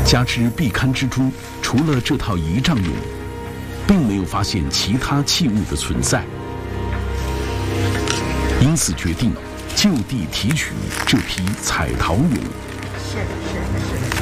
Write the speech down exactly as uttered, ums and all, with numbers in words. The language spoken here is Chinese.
加之壁龛之中除了这套仪仗俑，并没有发现其他器物的存在，因此决定就地提取这批彩陶俑。 是的，是的，是的。